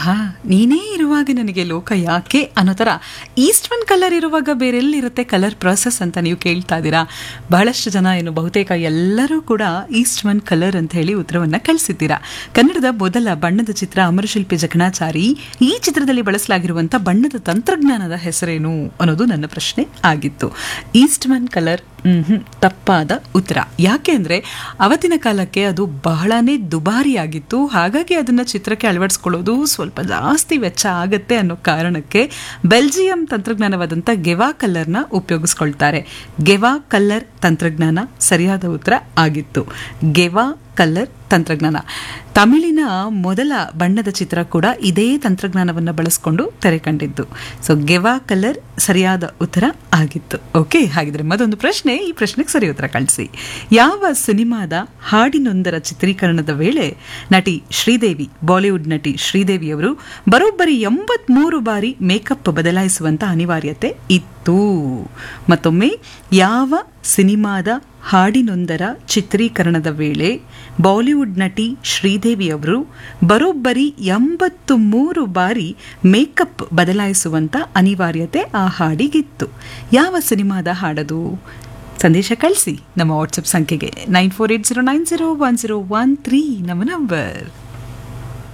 ಆಹಾ ನೀನೇ ಇರುವಾಗ ನನಗೆ ಲೋಕ ಯಾಕೆ ಅನ್ನೋ ಥರ ಈಸ್ಟ್ ಒನ್ ಕಲರ್ ಇರುವಾಗ ಬೇರೆಲ್ಲಿರುತ್ತೆ ಕಲರ್ ಪ್ರಾಸೆಸ್ ಅಂತ ನೀವು ಕೇಳ್ತಾ ಇದ್ದೀರಾ. ಬಹಳಷ್ಟು ಜನ ಏನು ಬಹುತೇಕ ಎಲ್ಲರೂ ಕೂಡ ಈಸ್ಟ್ ಒನ್ ಕಲರ್ ಅಂತ ಹೇಳಿ ಉತ್ತರವನ್ನು ಕಳಿಸಿದ್ದೀರಾ. ಕನ್ನಡದ ಮೊದಲ ಬಣ್ಣದ ಚಿತ್ರ ಅಮರಶಿಲ್ಪಿ ಜಕಣಾಚಾರಿ. ಈ ಚಿತ್ರದಲ್ಲಿ ಬಳಸಲಾಗಿರುವಂಥ ಬಣ್ಣದ ತಂತ್ರಜ್ಞಾನದ ಹೆಸರೇನು ಅನ್ನೋದು ನನ್ನ ಪ್ರಶ್ನೆ ಆಗಿತ್ತು. ಈಸ್ಟ್ ಒನ್ ಕಲರ್ ತಪ್ಪಾದ ಉತ್ತರ. ಯಾಕೆ ಅಂದರೆ ಅವತ್ತಿನ ಕಾಲಕ್ಕೆ ಅದು ಬಹಳನೇ ದುಬಾರಿಯಾಗಿತ್ತು. ಹಾಗಾಗಿ ಅದನ್ನು ಚಿತ್ರಕ್ಕೆ ಅಳವಡಿಸ್ಕೊಳ್ಳೋದು ಸ್ವಲ್ಪ ಜಾಸ್ತಿ ವೆಚ್ಚ ಆಗುತ್ತೆ ಅನ್ನೋ ಕಾರಣಕ್ಕೆ ಬೆಲ್ಜಿಯಂ ತಂತ್ರಜ್ಞಾನವಾದಂಥ ಗೆವಾ ಕಲ್ಲರ್ನ ಉಪಯೋಗಿಸ್ಕೊಳ್ತಾರೆ. ಗೆವಾ ಕಲ್ಲರ್ ತಂತ್ರಜ್ಞಾನ ಸರಿಯಾದ ಉತ್ತರ ಆಗಿತ್ತು. ಗೆವಾ ಕಲ್ಲರ್ ತಂತ್ರಜ್ಞಾನ. ತಮಿಳಿನ ಮೊದಲ ಬಣ್ಣದ ಚಿತ್ರ ಕೂಡ ಇದೇ ತಂತ್ರಜ್ಞಾನವನ್ನು ಬಳಸಿಕೊಂಡು ತೆರೆ ಕಂಡಿದ್ದು. ಸೊ ಗೆವಾ ಕಲರ್ ಸರಿಯಾದ ಉತ್ತರ ಆಗಿತ್ತು. ಓಕೆ, ಹಾಗಿದ್ರೆ ಮತ್ತೊಂದು ಪ್ರಶ್ನೆ. ಈ ಪ್ರಶ್ನೆಗೆ ಸರಿ ಉತ್ತರ ಕಳಿಸಿ. ಯಾವ ಸಿನಿಮಾದ ಹಾಡಿನೊಂದರ ಚಿತ್ರೀಕರಣದ ವೇಳೆ ನಟಿ ಶ್ರೀದೇವಿ, ಬಾಲಿವುಡ್ ನಟಿ ಶ್ರೀದೇವಿ ಅವರು ಬರೋಬ್ಬರಿ 83 ಬಾರಿ ಮೇಕಪ್ ಬದಲಾಯಿಸುವಂತ ಅನಿವಾರ್ಯತೆ ಇತ್ತು? ಮತ್ತೊಮ್ಮೆ, ಯಾವ ಸಿನಿಮಾದ ಹಾಡಿನೊಂದರ ಚಿತ್ರೀಕರಣದ ವೇಳೆ ಬಾಲಿವುಡ್ ನಟಿ ಶ್ರೀದೇವಿ ಅವರು ಬರೋಬ್ಬರಿ 83 ಬಾರಿ ಮೇಕಪ್ ಬದಲಾಯಿಸುವಂತ ಅನಿವಾರ್ಯತೆ ಆ ಹಾಡಿಗಿತ್ತು? ಯಾವ ಸಿನಿಮಾದ ಹಾಡದು? ಸಂದೇಶ ಕಳಿಸಿ ನಮ್ಮ ವಾಟ್ಸಪ್ ಸಂಖ್ಯೆಗೆ 9480901013 ನಮ್ಮ ನಂಬರ್.